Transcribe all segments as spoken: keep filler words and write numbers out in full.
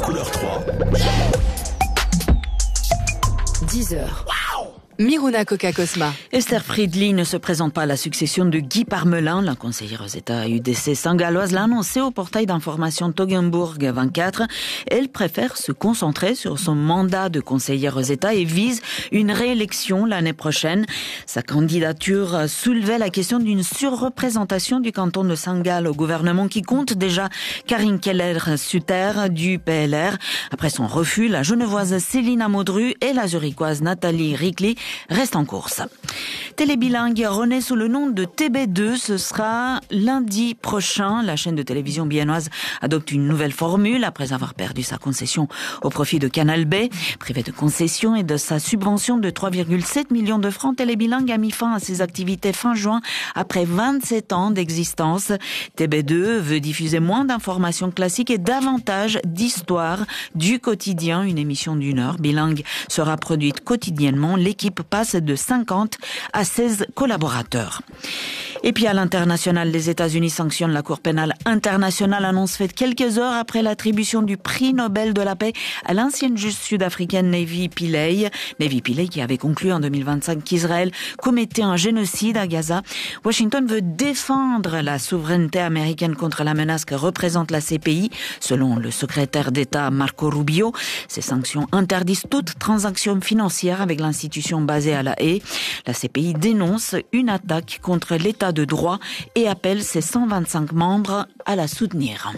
Couleur trois. dix heures. Miruna Coca-Cosma. Esther Friedli ne se présente pas à la succession de Guy Parmelin. La conseillère aux États U D C saint-galloise l'a annoncé au portail d'information Toggenburg vingt-quatre. Elle préfère se concentrer sur son mandat de conseillère aux États et vise une réélection l'année prochaine. Sa candidature soulevait la question d'une surreprésentation du canton de Saint-Gall au gouvernement qui compte déjà Karine Keller-Sutter du P L R. Après son refus, la genevoise Célina Maudru et la zurichoise Nathalie Ricli reste en course. Télébilingue renaît sous le nom de T B deux. Ce sera lundi prochain. La chaîne de télévision biennoise adopte une nouvelle formule après avoir perdu sa concession au profit de Canal B. Privé de concession et de sa subvention de trois virgule sept millions de francs, Télébilingue a mis fin à ses activités fin juin après vingt-sept ans d'existence. T B deux veut diffuser moins d'informations classiques et davantage d'histoires du quotidien. Une émission d'une heure bilingue sera produite quotidiennement. L'équipe passe de cinquante à seize collaborateurs. Et puis à l'international, les États-Unis sanctionnent la Cour pénale internationale, annonce faite quelques heures après l'attribution du prix Nobel de la paix à l'ancienne juge sud-africaine Nevi Pillay. Nevi Pillay qui avait conclu en deux mille vingt-cinq qu'Israël commettait un génocide à Gaza. Washington veut défendre la souveraineté américaine contre la menace que représente la C P I. Selon le secrétaire d'État Marco Rubio, ces sanctions interdisent toute transaction financière avec l'institution basée à La Haye. La C P I dénonce une attaque contre l'État de droit et appelle ses cent vingt-cinq membres à la soutenir.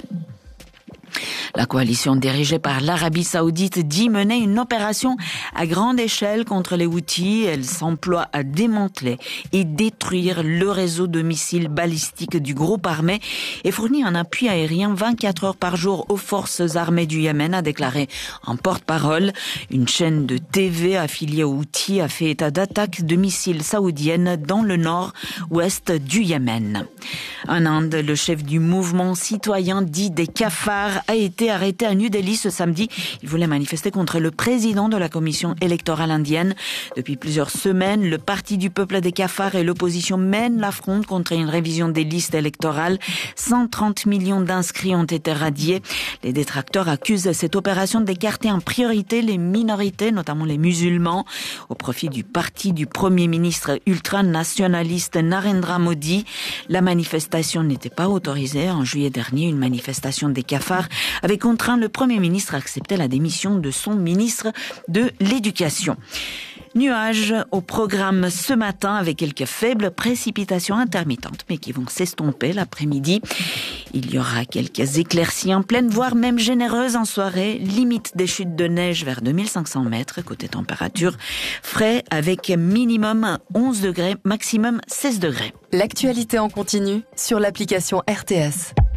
La coalition dirigée par l'Arabie Saoudite dit mener une opération à grande échelle contre les Houthis. Elle s'emploie à démanteler et détruire le réseau de missiles balistiques du groupe armé et fournit un appui aérien vingt-quatre heures par jour aux forces armées du Yémen, a déclaré un porte-parole. Une chaîne de T V affiliée aux Houthis a fait état d'attaques de missiles saoudiennes dans le nord-ouest du Yémen. En Inde, le chef du mouvement citoyen dit des cafards a été arrêté à New Delhi ce samedi. Il voulait manifester contre le président de la commission électorale indienne. Depuis plusieurs semaines, le Parti du peuple des cafards et l'opposition mènent la fronde contre une révision des listes électorales. cent trente millions d'inscrits ont été radiés. Les détracteurs accusent cette opération d'écarter en priorité les minorités, notamment les musulmans, au profit du parti du Premier ministre ultranationaliste Narendra Modi. La manifestation n'était pas autorisée. En juillet dernier, une manifestation des cafards avait contraint le Premier ministre à accepter la démission de son ministre de l'Éducation. Nuages au programme ce matin avec quelques faibles précipitations intermittentes mais qui vont s'estomper l'après-midi. Il y aura quelques éclaircies en pleine, voire même généreuses en soirée. Limite des chutes de neige vers deux mille cinq cents mètres. Côté température, frais avec minimum onze degrés, maximum seize degrés. L'actualité en continu sur l'application R T S.